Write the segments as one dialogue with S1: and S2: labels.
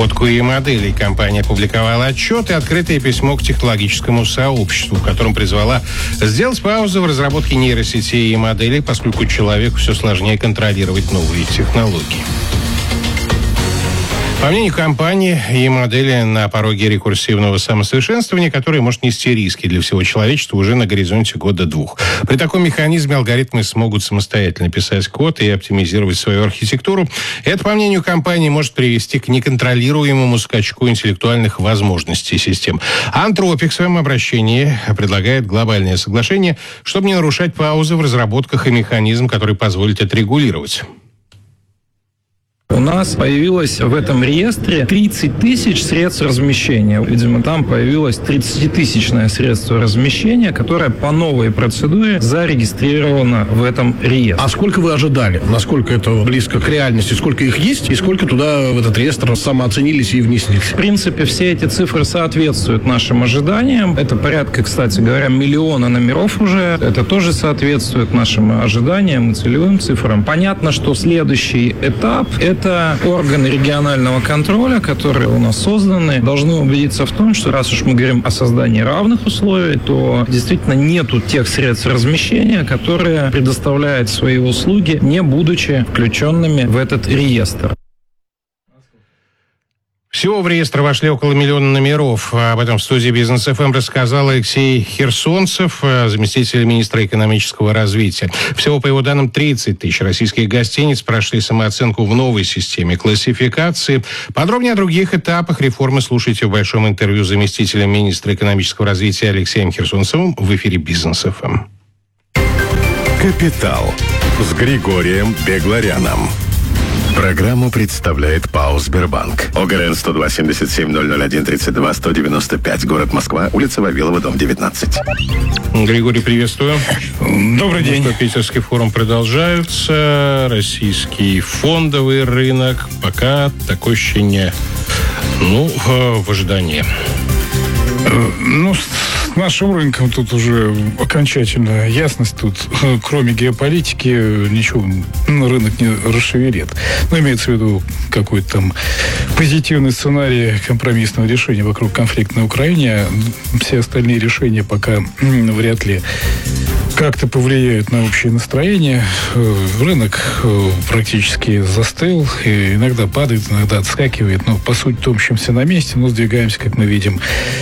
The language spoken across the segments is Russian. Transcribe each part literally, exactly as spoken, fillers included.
S1: разработку и-моделей. Компания опубликовала отчет и открытое письмо к технологическому сообществу, в котором призвала сделать паузу в разработке нейросетей и моделей, поскольку человеку все сложнее контролировать новые технологии. По мнению компании, и-модели на пороге рекурсивного самосовершенствования, которое может нести риски для всего человечества уже на горизонте года-двух. При таком механизме алгоритмы смогут самостоятельно писать код и оптимизировать свою архитектуру. Это, по мнению компании, может привести к неконтролируемому скачку интеллектуальных возможностей систем. Антропик в своем обращении предлагает глобальное соглашение, чтобы не нарушать паузы в разработках и механизм, который позволит это регулировать.
S2: У нас появилось в этом реестре тридцать тысяч средств размещения. Видимо, там появилось тридцатитысячное средство размещения, которое по новой процедуре зарегистрировано в этом реестре.
S3: А сколько вы ожидали? Насколько это близко к реальности? Сколько их есть? И сколько туда в этот реестр самооценились и внеслись?
S2: В принципе, все эти цифры соответствуют нашим ожиданиям. Это порядка, кстати говоря, миллиона номеров уже. Это тоже соответствует нашим ожиданиям и целевым цифрам. Понятно, что следующий этап – это Это органы регионального контроля, которые у нас созданы, должны убедиться в том, что раз уж мы говорим о создании равных условий, то действительно нету тех средств размещения, которые предоставляют свои услуги, не будучи включенными в этот реестр.
S1: Всего в реестр вошли около миллиона номеров. Об этом в студии «Бизнес эф эм» рассказал Алексей Херсонцев, заместитель министра экономического развития. Всего, по его данным, тридцать тысяч российских гостиниц прошли самооценку в новой системе классификации. Подробнее о других этапах реформы слушайте в большом интервью с заместителем министра экономического развития Алексеем Херсонцевым в эфире «Бизнес эф эм».
S4: «Капитал» с Григорием Бегларяном. Программу представляет ПАО «Сбербанк». ОГРН сто два семьдесят семь ноль ноль один тридцать два сто девяносто пять. Город Москва. Улица Вавилова, дом девятнадцать.
S1: Григорий, приветствую.
S2: Добрый день.
S1: Ну что, Питерский форум продолжается. Российский фондовый рынок пока такое ощущение, ну, в ожидании.
S5: Ну, с нашим рынком тут уже окончательно ясность. Тут, кроме геополитики, ничего рынок не расшевелит. Но имеется в виду какой-то там позитивный сценарий компромиссного решения вокруг конфликта на Украине. Все остальные решения пока вряд ли как-то повлияют на общее настроение. Рынок практически застыл. И иногда падает, иногда отскакивает. Но, по сути, топчемся на месте, но сдвигаемся, как мы видим,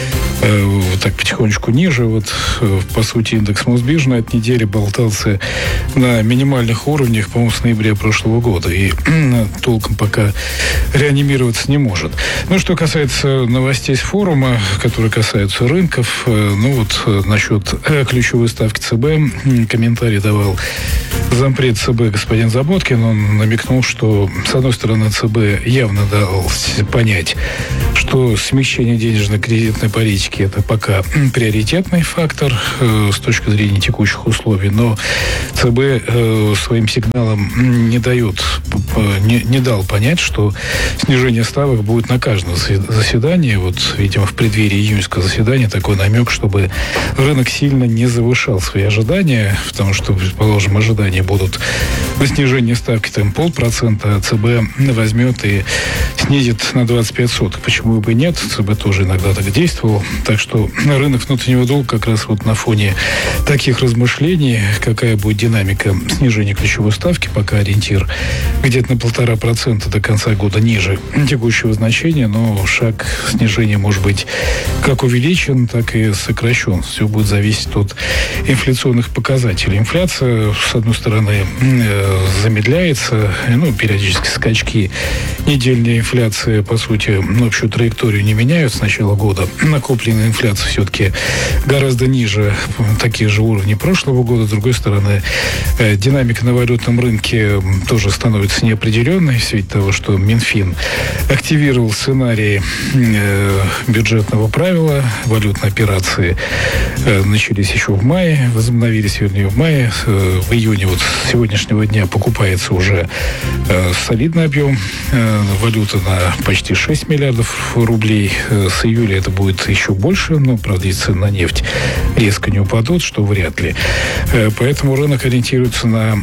S5: вот так потихонечку ниже. Вот, по сути, индекс Мосбиржи на этой неделе болтался на минимальных уровнях, по-моему, с ноября прошлого года. И толком пока реанимироваться не может. Ну, что касается новостей с форума, которые касаются рынков, ну вот насчет ключевой ставки ЦБ комментарий давал зампред ЦБ господин Заботкин. Он намекнул, что, с одной стороны, ЦБ явно дал понять, что смещение денежно-кредитной политики – это пока приоритетный фактор э, с точки зрения текущих условий, но ЦБ э, своим сигналом не дает, не, не дал понять, что снижение ставок будет на каждом заседании. Вот, видимо, в преддверии июньского заседания такой намек, чтобы рынок сильно не завышал свои ожидания, потому что, предположим, ожидания будут на снижение ставки там полпроцента, а ЦБ возьмет и снизит на двадцать пять сотых. Почему бы и нет? ЦБ тоже иногда так действовал. Так что рынок внутреннего долга как раз вот на фоне таких размышлений, какая будет динамика снижения ключевой ставки, пока ориентир где-то на полтора процента до конца года ниже текущего значения, но шаг снижения может быть как увеличен, так и сокращен. Все будет зависеть от инфляционных показателей. Инфляция, с одной стороны, замедляется, ну, периодически скачки. Недельная инфляция, по сути, общую траекторию не меняют с начала года. Накопленная инфляция все-таки гораздо ниже таких же уровней прошлого года. С другой стороны, динамика на валютном рынке тоже становится неопределенной в свете того, что Минфин активировал сценарий бюджетного правила. Валютные операции начались еще в мае, возобновились, вернее, в мае. В июне вот с сегодняшнего дня покупается уже солидный объем валюты на на почти шесть миллиардов рублей. С июля это будет еще больше, но, правда, и цены на нефть резко не упадут, что вряд ли. Поэтому рынок ориентируется на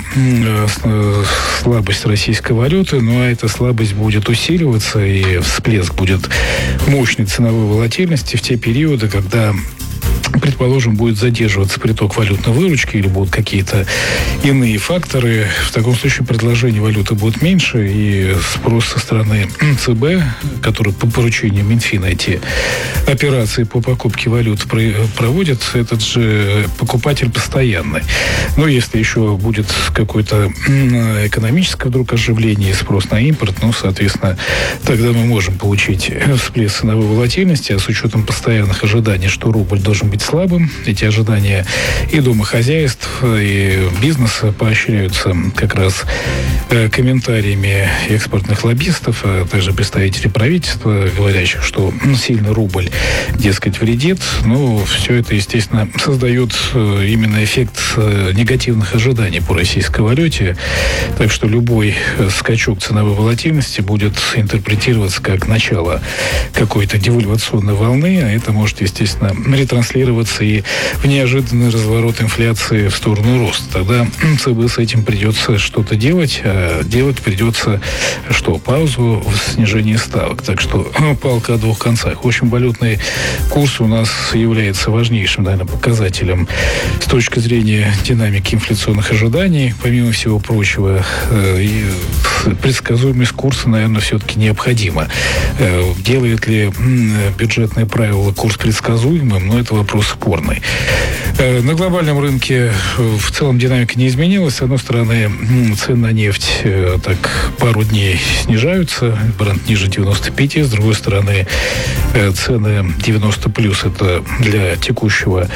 S5: слабость российской валюты, ну а эта слабость будет усиливаться, и всплеск будет мощной ценовой волатильности в те периоды, когда, предположим, будет задерживаться приток валютной выручки или будут какие-то иные факторы. В таком случае предложение валюты будет меньше, и спрос со стороны ЦБ, который по поручению Минфина эти операции по покупке валют проводит, этот же покупатель постоянный. Но если еще будет какое-то экономическое вдруг оживление и спрос на импорт, ну, соответственно, тогда мы можем получить всплеск ценовой волатильности, а с учетом постоянных ожиданий, что рубль должен быть слабым, эти ожидания и домохозяйств, и бизнеса поощряются как раз комментариями экспортных лоббистов, а также представителей правительства, говорящих, что сильно рубль, дескать, вредит. Ну, все это, естественно, создает именно эффект негативных ожиданий по российской валюте. Так что любой скачок ценовой волатильности будет интерпретироваться как начало какой-то девальвационной волны, а это может, естественно, ретранслироваться и в неожиданный разворот инфляции в сторону роста. Тогда ЦБ с этим придется что-то делать, а делать придется что? Паузу в снижении ставок. Так что палка о двух концах. В общем, валютный курс у нас является важнейшим, наверное, показателем с точки зрения динамики инфляционных ожиданий. Помимо всего прочего, и предсказуемость курса, наверное, все-таки необходима. Делает ли бюджетное правило курс предсказуемым? Но это вопрос спорный. На глобальном рынке в целом динамика не изменилась. С одной стороны, цены на нефть так пару дней снижаются. Брент ниже девяносто пять. С другой стороны, цены девяносто плюс это для текущего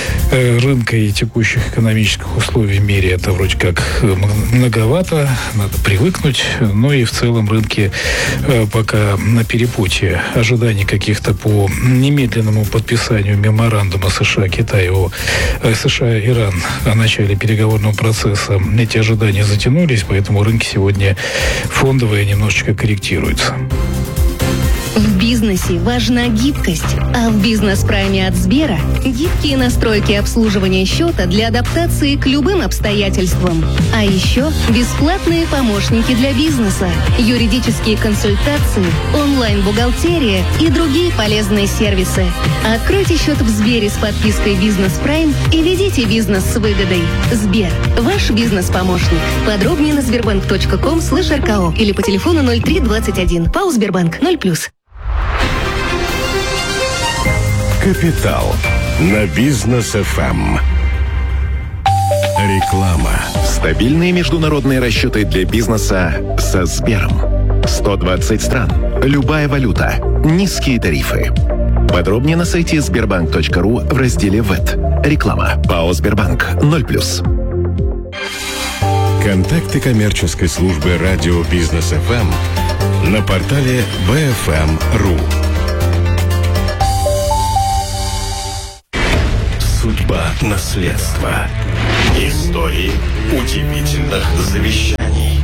S5: рынка и текущих экономических условий в мире это вроде как многовато. Надо привыкнуть. Но и в целом рынки пока на перепутье ожиданий каких-то по немедленному подписанию меморандума США-Китай о США-Иран о начале переговорного процесса. Эти ожидания затянулись, поэтому рынки сегодня фондовые немножечко корректируются.
S6: В бизнесе важна гибкость, а в бизнес-прайме от Сбера гибкие настройки обслуживания счета для адаптации к любым обстоятельствам. А еще бесплатные помощники для бизнеса, юридические консультации, онлайн-бухгалтерия и другие полезные сервисы. Откройте счет в Сбере с подпиской «Бизнес Прайм» и ведите бизнес с выгодой. Сбер – ваш бизнес-помощник. Подробнее на сбербанк точка ком слэш эр ка о или по телефону ноль три двадцать один. ПАО «Сбербанк» ноль плюс.
S4: Капитал на Бизнес эф эм. Реклама.
S7: Стабильные международные расчеты для бизнеса со Сбером. сто двадцать стран. Любая валюта. Низкие тарифы. Подробнее на сайте сбербанк точка ру в разделе ВЭТ. Реклама. ПАО «Сбербанк» ноль плюс.
S4: Контакты коммерческой службы радио Бизнес эф эм на портале би эф эм точка ру. Судьба наследства. Истории удивительных завещаний.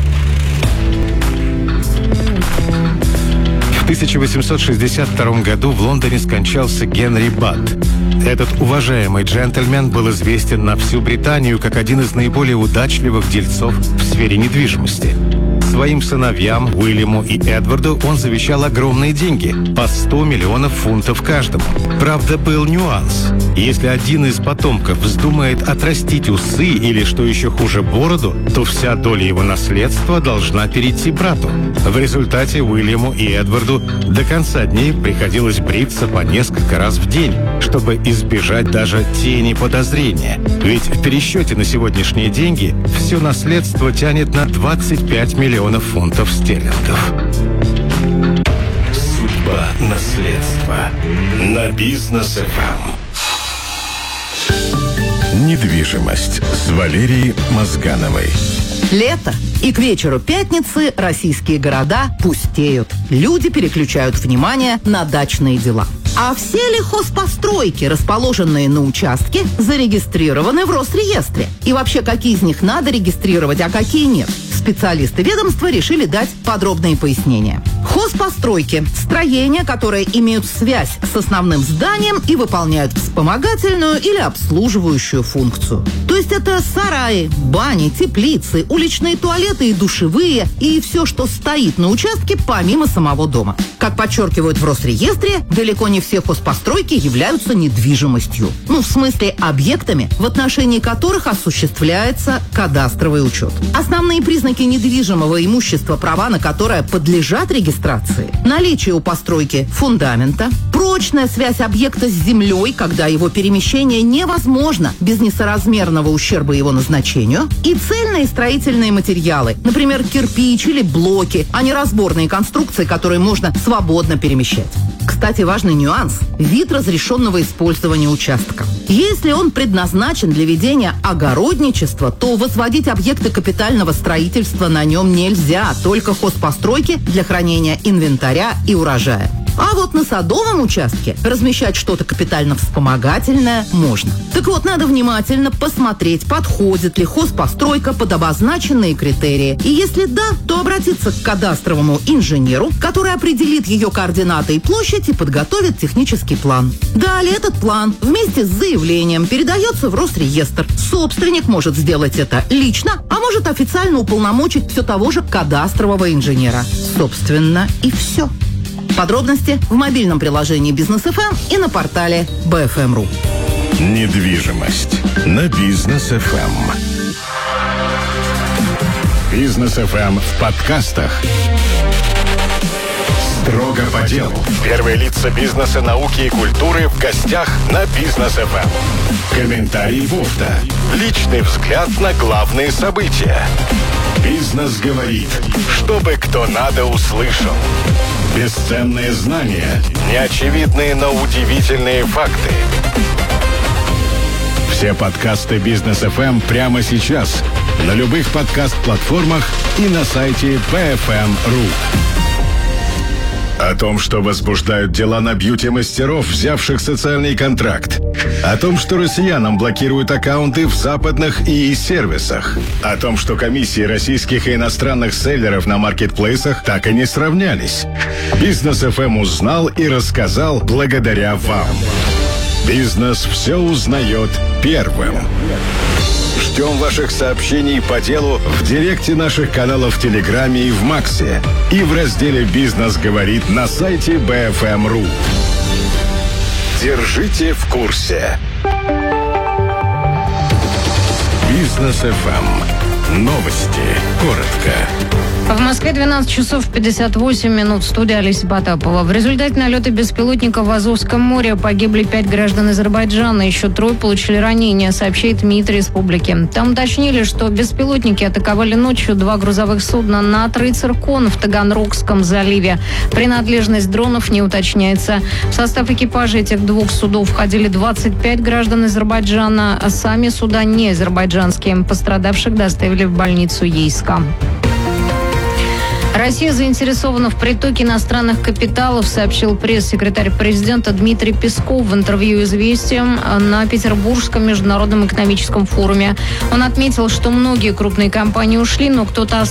S1: В тысяча восемьсот шестьдесят втором году в Лондоне скончался Генри Бадд. Этот уважаемый джентльмен был известен на всю Британию как один из наиболее удачливых дельцов в сфере недвижимости. Своим сыновьям, Уильяму и Эдварду, он завещал огромные деньги – по сто миллионов фунтов каждому. Правда, был нюанс. Если один из потомков вздумает отрастить усы или, что еще хуже, бороду, то вся доля его наследства должна перейти брату. В результате Уильяму и Эдварду до конца дней приходилось бриться по несколько раз в день, чтобы избежать даже тени подозрения. Ведь в пересчете на сегодняшние деньги все наследство тянет на двадцать пять миллионов фунтов стерлингов.
S4: Судьба наследства на Бизнес эф эм. Недвижимость с Валерией Мозгановой.
S8: Лето. И к вечеру пятницы российские города пустеют. Люди переключают внимание на дачные дела. А все ли хозпостройки, расположенные на участке, зарегистрированы в Росреестре? И вообще, какие из них надо регистрировать, а какие нет? Специалисты ведомства решили дать подробные пояснения. Хозпостройки – строения, которые имеют связь с основным зданием и выполняют вспомогательную или обслуживающую функцию. То есть это сараи, бани, теплицы, уличные туалеты и душевые, и все, что стоит на участке помимо самого дома. Как подчеркивают в Росреестре, далеко не все хозпостройки являются недвижимостью. Ну, в смысле, объектами, в отношении которых осуществляется кадастровый учет. Основные признаки недвижимого имущества, права на которое подлежат регистрации: наличие у постройки фундамента, прочная связь объекта с землей, когда его перемещение невозможно без несоразмерного ущерба его назначению, и цельные строительные материалы, например, кирпич или блоки, а не разборные конструкции, которые можно свободно перемещать. Кстати, важный нюанс – вид разрешенного использования участка. Если он предназначен для ведения огородничества, то возводить объекты капитального строительства на нем нельзя, только хозпостройки для хранения инвентаря и урожая. А вот на садовом участке размещать что-то капитально-вспомогательное можно. Так вот, надо внимательно посмотреть, подходит ли хозпостройка под обозначенные критерии. И если да, то обратиться к кадастровому инженеру, который определит ее координаты и площадь и подготовит технический план. Далее этот план вместе с заявлением передается в Росреестр. Собственник может сделать это лично, а может официально уполномочить все того же кадастрового инженера. Собственно, и все. Подробности в мобильном приложении Бизнес эф эм и на портале би эф эм точка ру.
S4: Недвижимость на Бизнес эф эм. Бизнес эф эм в подкастах. Строго по делу. Первые лица бизнеса, науки и культуры в гостях на Бизнес эф эм. Комментарий Бофта. Личный взгляд на главные события. Бизнес говорит, чтобы кто надо услышал. Бесценные знания, неочевидные, но удивительные факты. Все подкасты Бизнес эф эм прямо сейчас на любых подкаст-платформах и на сайте би эф эм точка ру. О том, что возбуждают дела на бьюти-мастеров, взявших социальный контракт. О том, что россиянам блокируют аккаунты в западных и сервисах. О том, что комиссии российских и иностранных селлеров на маркетплейсах так и не сравнялись. Бизнес эф эм узнал и рассказал благодаря вам. Бизнес все узнает первым. Ждем ваших сообщений по делу в директе наших каналов в Телеграме и в Максе. И в разделе «Бизнес говорит» на сайте би эф эм точка ру. Держите в курсе. Бизнес эф эм. Новости. Коротко.
S9: В Москве двенадцать часов пятьдесят восемь минут. Студия Олеся Потапова. В результате налета беспилотника в Азовском море погибли пять граждан Азербайджана. Еще трое получили ранения, сообщает МИД республики. Там уточнили, что беспилотники атаковали ночью два грузовых судна «Натра» и «Циркон» в Таганрогском заливе. Принадлежность дронов не уточняется. В состав экипажа этих двух судов входили двадцать пять граждан Азербайджана, а сами суда не азербайджанские. Пострадавших доставили в больницу Ейска. Россия заинтересована в притоке иностранных капиталов, сообщил пресс-секретарь президента Дмитрий Песков в интервью «Известиям» на Петербургском международном экономическом форуме. Он отметил, что многие крупные компании ушли, но кто-то остался.